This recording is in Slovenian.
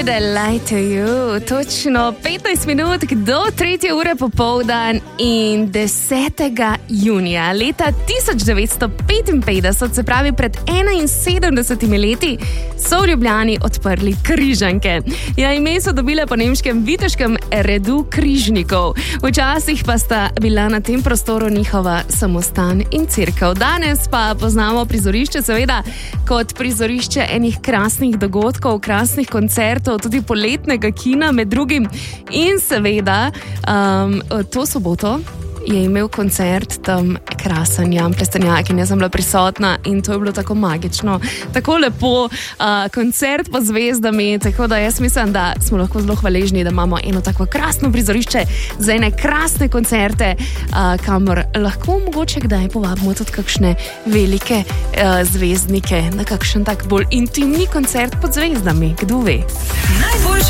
Lie to you. Točno 15 minut do 3. ure popoldan in 10. junija leta 1955, se pravi pred 71 leti, so v Ljubljani odprli križanke. Ja, ime so dobile po nemškem viteškem redu križnikov. Včasih pa sta bila na tem prostoru njihova samostan in cerkev. Danes pa poznamo prizorišče seveda kot prizorišče enih krasnih dogodkov, krasnih koncertov, tudi poletnega kina med drugim. In seveda to soboto je imel koncert tam krasen Jan Plestenjak in jaz sem bila prisotna in to je bilo tako magično, tako lepo, koncert po zvezdami, tako da jaz mislim, da smo lahko zelo hvaležni, da imamo eno tako krasno prizorišče za ene krasne koncerte, kamor lahko mogoče kdaj povabimo tudi kakšne velike zvezdnike na kakšen tak bolj intimni koncert pod zvezdami, kdo ve.